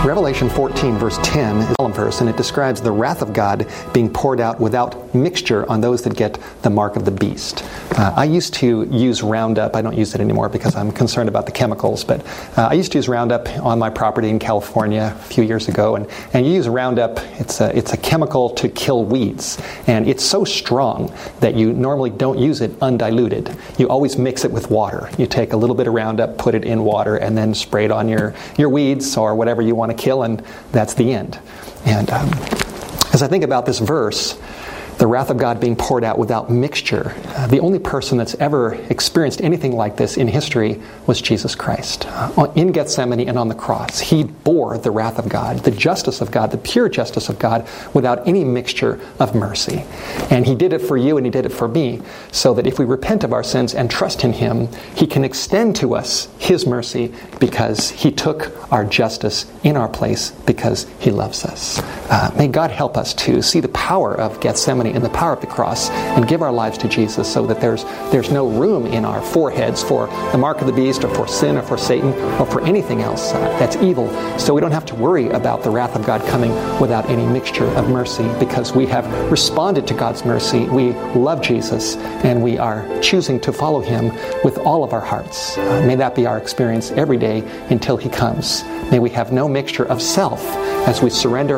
Revelation 14 verse 10 is a verse, and it describes the wrath of God being poured out without mixture on those that get the mark of the beast. I used to use Roundup. I don't use it anymore because I'm concerned about the chemicals, but I used to use Roundup on my property in California a few years ago, and you use Roundup. It's a chemical to kill weeds, and it's so strong that you normally don't use it undiluted. You always mix it with water. You take a little bit of Roundup, put it in water, and then spray it on your weeds or whatever you want to kill, and that's the end. And as I think about this verse, the wrath of God being poured out without mixture, the only person that's ever experienced anything like this in history was Jesus Christ. In Gethsemane and on the cross, He bore the wrath of God, the justice of God, the pure justice of God, without any mixture of mercy. And He did it for you and He did it for me, so that if we repent of our sins and trust in Him, He can extend to us His mercy because He took our justice in our place because He loves us. May God help us to see the power of Gethsemane and the power of the cross and give our lives to Jesus, so that there's no room in our foreheads for the mark of the beast or for sin or for Satan or for anything else that's evil. So we don't have to worry about the wrath of God coming without any mixture of mercy, because we have responded to God's mercy. We love Jesus and we are choosing to follow Him with all of our hearts. May that be our experience every day until He comes. May we have no mixture of self as we surrender